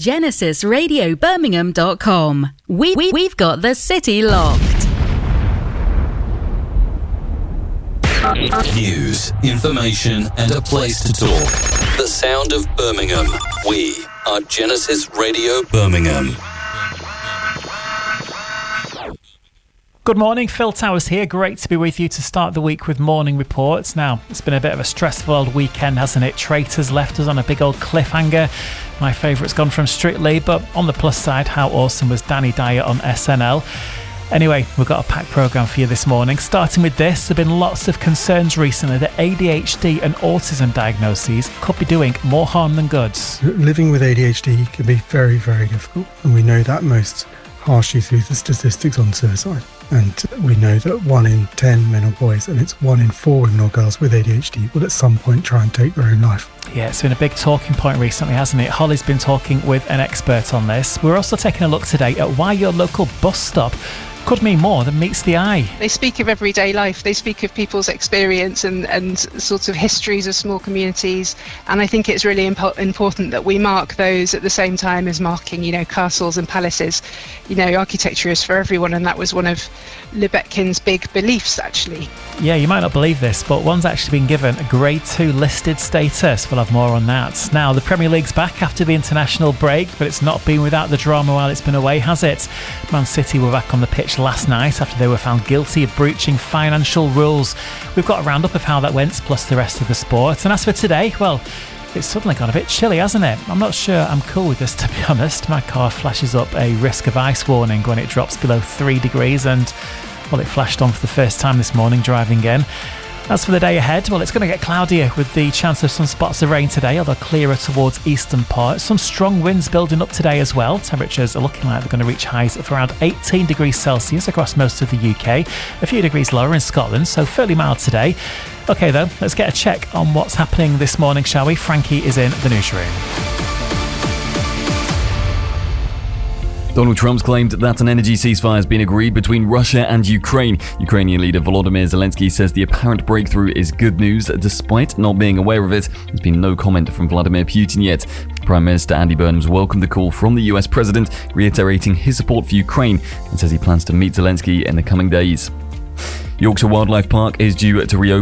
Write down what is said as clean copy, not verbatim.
GenesisRadioBirmingham.com. We've got the city locked. News, information, and a place to talk. The sound of Birmingham. We are Genesis Radio Birmingham. Good morning, Phil Towers here. Great to be with you to start the week with morning reports. Now, it's been a bit of a stressful old weekend, hasn't it? Traitors left us on a big old cliffhanger. My favourite's gone from Strictly, but on the plus side, how awesome was Danny Dyer on SNL? Anyway, we've got a packed programme for you this morning. Starting with this, there have been lots of concerns recently that ADHD and autism diagnoses could be doing more harm than good. Living with ADHD can be very, very difficult, and we know that most harshly through the statistics on suicide. And we know that 1 in 10 men or boys, and it's 1 in 4 women or girls with ADHD, will at some point try and take their own life. Yeah, it's been a big talking point recently, hasn't it? Holly's been talking with an expert on this. We're also taking a look today at why your local bus stop could mean more than meets the eye. They speak of everyday life, they speak of people's experience and sorts of histories of small communities, and I think it's really important that we mark those at the same time as marking, castles and palaces. Architecture is for everyone, and that was one of Lebetkin's big beliefs, actually. Yeah, you might not believe this, but one's actually been given a Grade 2 listed status. We'll have more on that. Now, the Premier League's back after the international break, but it's not been without the drama while it's been away, has it? Man City were back on the pitch last night after they were found guilty of breaching financial rules. We've got a roundup of how that went, plus the rest of the sport. And as for today, well, it's suddenly got a bit chilly, hasn't it? I'm not sure I'm cool with this, to be honest. My car flashes up a risk of ice warning when it drops below 3 degrees, and well, it flashed on for the first time this morning driving in. As for the day ahead, well, it's going to get cloudier with the chance of some spots of rain today, although clearer towards eastern parts. Some strong winds building up today as well. Temperatures are looking like they're going to reach highs of around 18 degrees Celsius across most of the UK, a few degrees lower in Scotland, so fairly mild today. OK, though, let's get a check on what's happening this morning, shall we? Frankie is in the newsroom. Donald Trump's claimed that an energy ceasefire has been agreed between Russia and Ukraine. Ukrainian leader Volodymyr Zelensky says the apparent breakthrough is good news, despite not being aware of it. There's been no comment from Vladimir Putin yet. Prime Minister Andy Burnham's welcomed the call from the US president, reiterating his support for Ukraine, and says he plans to meet Zelensky in the coming days. Yorkshire Wildlife Park is due to reopen